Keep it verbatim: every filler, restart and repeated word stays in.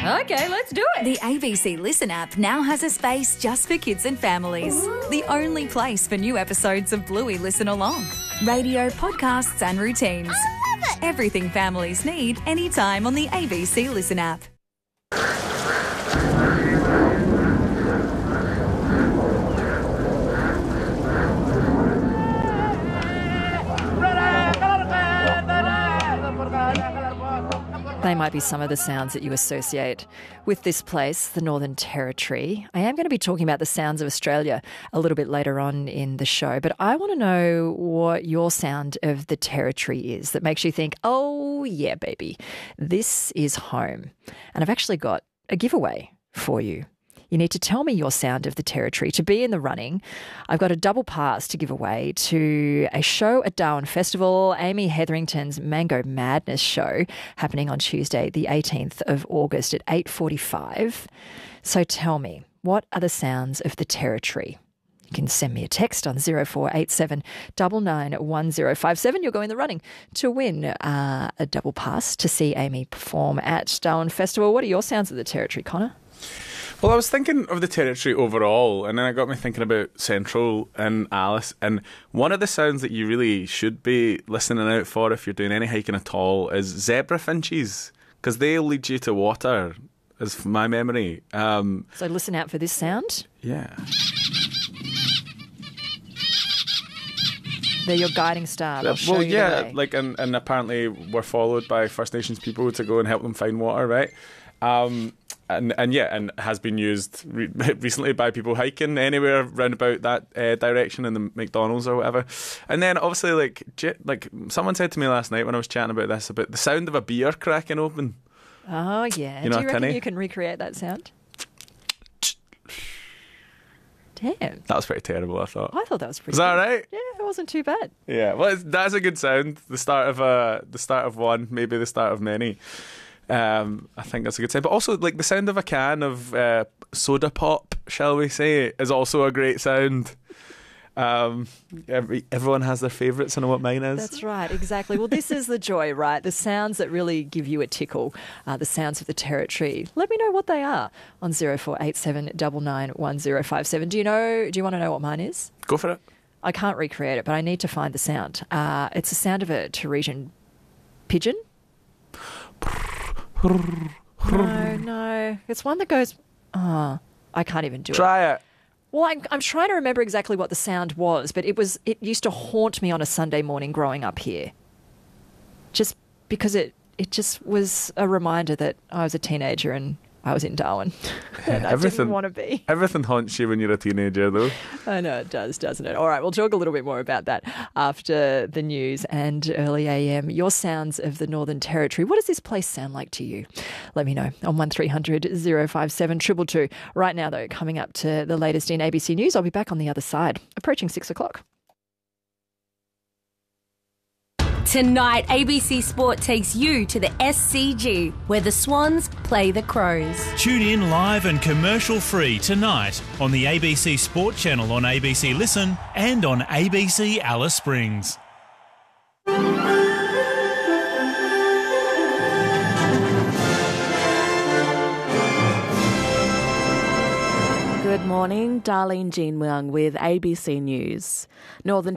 Okay, let's do it. The A B C Listen app now has a space just for kids and families. Ooh. The only place for new episodes of Bluey Listen Along. Radio, podcasts and routines. I love it. Everything families need anytime on the A B C Listen app. They might be some of the sounds that you associate with this place, the Northern Territory. I am going to be talking about the sounds of Australia a little bit later on in the show, but I want to know what your sound of the Territory is that makes you think, oh, yeah, baby, this is home. And I've actually got a giveaway for you. You need to tell me your sound of the Territory. To be in the running, I've got a double pass to give away to a show at Darwin Festival, Amy Hetherington's Mango Madness show, happening on Tuesday, the eighteenth of August at eight forty-five. So tell me, what are the sounds of the Territory? You can send me a text on zero four eight seven nine nine one zero five seven. You'll go in the running to win uh, a double pass to see Amy perform at Darwin Festival. What are your sounds of the Territory, Connor? Well, I was thinking of the Territory overall, and then it got me thinking about Central and Alice. And one of the sounds that you really should be listening out for if you're doing any hiking at all is zebra finches, because they lead you to water, is from my memory. Um, so listen out for this sound. Yeah. They're your guiding star. They'll show well, you yeah, the way. like, and, and apparently we're followed by First Nations people to go and help them find water, right? Um, and and yeah, and has been used re- recently by people hiking anywhere round about that uh, direction in the McDonald's or whatever. And then obviously, like j- like someone said to me last night when I was chatting about this, about the sound of a beer cracking open. Oh yeah, you know, do you reckon tinny? you can recreate that sound? Damn, that was pretty terrible. I thought. I thought that was pretty. Is that good. right? Yeah, it wasn't too bad. Yeah, well, it's, that's a good sound. The start of a, the start of one, maybe the start of many. Um, I think that's a good sound. But also, like the sound of a can of uh, soda pop, shall we say, is also a great sound. Um, every, everyone has their favourites. I know what mine is. That's right, exactly. Well, this is the joy, right? The sounds that really give you a tickle, uh, the sounds of the Territory. Let me know what they are on zero four eight seven nine nine one zero five seven. Do you know? Do you want to know what mine is? Go for it. I can't recreate it, but I need to find the sound. Uh, it's the sound of a Teresian pigeon. No, no. It's one that goes, oh, I can't even do Try it. Try it. Well, I'm, I'm trying to remember exactly what the sound was, but it was it used to haunt me on a Sunday morning growing up here. Just because it, it just was a reminder that I was a teenager and I was in Darwin. and I didn't want to be. Everything haunts you when you're a teenager, though. I know it does, doesn't it? All right, we'll talk a little bit more about that after the news and early A M. Your sounds of the Northern Territory. What does this place sound like to you? Let me know on one three hundred oh five seven two two two. Right now, though, coming up to the latest in A B C News. I'll be back on the other side, approaching six o'clock. Tonight, A B C Sport takes you to the S C G, where the Swans play the Crows. Tune in live and commercial-free tonight on the A B C Sport channel on A B C Listen and on A B C Alice Springs. Good morning, Darlene Jean Wang with A B C News. Northern